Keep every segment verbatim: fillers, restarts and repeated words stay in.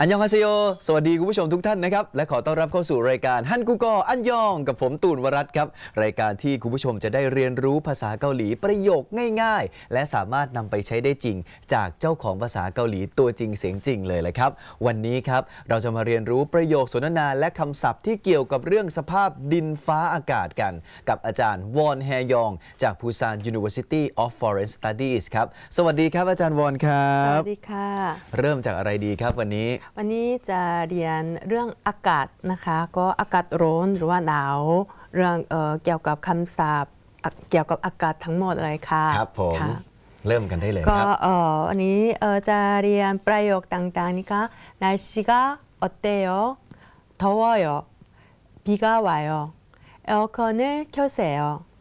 อันยองฮาเซโยสวัสดีคุณผู้ชมทุกท่านนะครับและขอต้อนรับเข้าสู่รายการฮันกูกออันยองกับผมตูนวรัตน์ครับรายการที่คุณผู้ชมจะได้เรียนรู้ภาษาเกาหลีประโยคง่ายๆและสามารถนำไปใช้ได้จริงจากเจ้าของภาษาเกาหลีตัวจริงเสียงจริงเลยแหละครับวันนี้ครับเราจะมาเรียนรู้ประโยคสนทนาและคำศัพท์ที่เกี่ยวกับเรื่องสภาพดินฟ้าอากาศกันกับอาจารย์วอนแฮยองจาก Busan University of Foreign Studies ครับสวัสดีครับอาจารย์วอนครับสวัสดีค่ะเริ่มจากอะไรดีครับวันนี้วันนี้จะเรียนเรื่องอากาศนะคะก็อากาศร้อนหรือว่าหนาวเรื่องเอ่อเกี่ยวกับคำศัพท์เกี่ยวกับอากาศทั้งหมดเลยค่ะครับผมเริ่มกันได้เลยก็ครับเอ่อวันนี้เอ่อจะเรียนประโยคต่างๆนะคะ날씨가 어때요? 더워요. 비가 와요. 에어컨을 켜세요.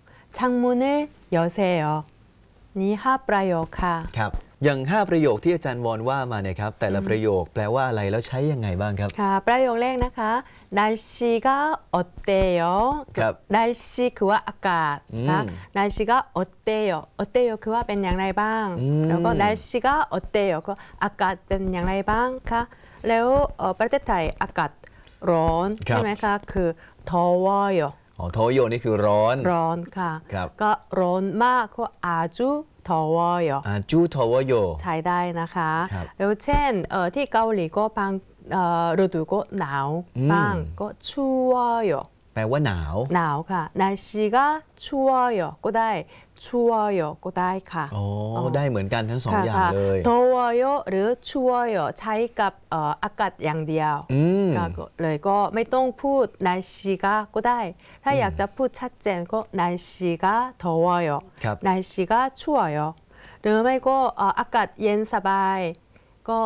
창문을 여세요. นี่ห้าประโยคค่ะครับอย่างห้าประโยคที่อาจารย์วอนว่ามาเนี่ยครับแต่ละประโยคแปลว่าอะไรแล้วใช้ยังไงบ้างครับค่ะประโยคแรกนะคะ날씨가 어때요? ครับ 날씨คือว่าอากาศนะ날씨가 어때요? 어때요คือว่าเป็นอย่างไรบ้างแล้วก็날씨가 어때요? ก็อากาศเป็นอย่างไรบ้างคะแล้วประเทศไทยอากาศร้อนใช่ไหมคะคือ더워요 อ๋อโทโยนี่คือร้อนร้อนค่ะครับก็ร้อนมากก็아주 더워요 อาจูโทโวโยใช้ได้นะคะแล้วเช่นที่เกาหลีก็บางฤดูก็หนาวบ้างก็추워요 แปลว่าหนาวหนาวค่ะ날씨가 추워요ก็ได้추워요ก็ได้ค่ะโอ้ได้เหมือนกันทั้งสองอย่างเลย 더워요หรือ추워요ใช้กับอากาศอย่างเดียวเลยก็ไม่ต้องพูด날씨가ก็ได้ถ้าอยากจะพูดชัดเจนก็날씨가 더워요 날씨가 추워요หรือไม่ก็อากาศเย็นสบายก็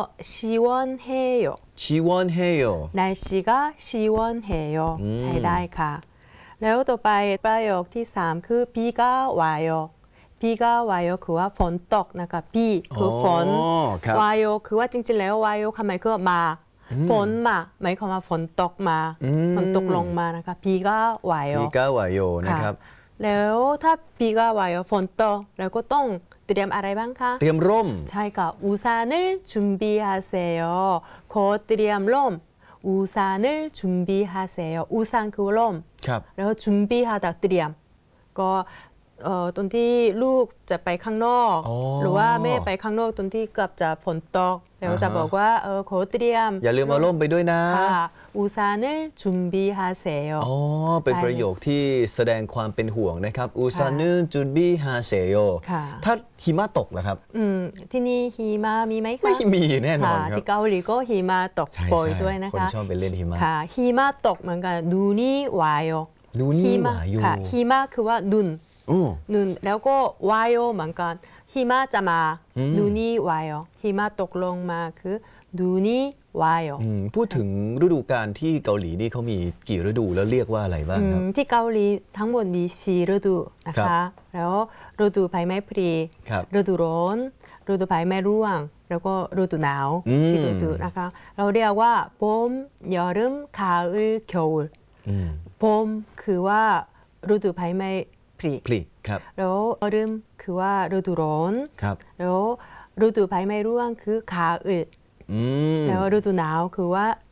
시원해요 시원해요 날씨가 시원해요ใช้ได้ค่ะแล้วต่อไปประโยคที่สามคือ비가 와요 비가 와요คือว่าฝนตกนะคะ비คือฝน와요คือว่าจริงๆแล้ว와요คำหมายคือมาฝนมาหมายความว่าฝนตกมาฝนตกลงมานะคะ비가 와요 비가 와요นะครับแล้วถ้า비가 와요ฝนตกแล้วก็ต้องเตรียมอะไรบ้างคะเตรียมร่มใช่ค่ะ우산을 준비하세요ขอเตรียมร่ม우산을 준비하세요 우산คือร่มแล้ว준비하다เตรียมก็ตอนที่ลูกจะไปข้างนอกหรือว่าแม่ไปข้างนอกตอนที่เกือบจะฝนตกแล้วจะบอกว่าเออขอเตรียมอย่าลืมเอาร่มไปด้วยนะ 우산을 준비하세요 อ๋อเป็นประโยคที่แสดงความเป็นห่วงนะครับ우산을 준비하세요ถ้าหิมะตกเหรอครับอืมที่นี่หิมะมีไหมคะไม่มีแน่นอนครับที่เกาหลีก็หิมะตกบ่อยด้วยนะคะคนชอบไปเล่นหิมะค่ะหิมะตกเหมือนกัน눈이 와요 눈이 와요 ค่ะหิมะคือว่าดุนนุนแล้วก็วายโอเหมือนกันหิมะจะมานูนี่วายโอหิมะตกลงมาคือดูนี่วายโอพูดถึงฤดูกาลที่เกาหลีนี่เขามีกี่ฤดูแล้วเรียกว่าอะไรบ้างครับที่เกาหลีทั้งหมดมีสี่ฤดูนะคะแล้วฤดูใบไม้ผลิฤดูร้อนฤดูใบไม้ร่วงแล้วก็ฤดูหนาวสี่ฤดูนะคะเราเรียกว่า봄 여름 가을 겨울 봄คือว่าฤดูใบไม้ผลิผลิครับแล้วยฤมคือว่าฤดูร้อนครับแล้วฤดูใบไม้ร่วงคือ가을แล้วฤดูหนาวคือว่า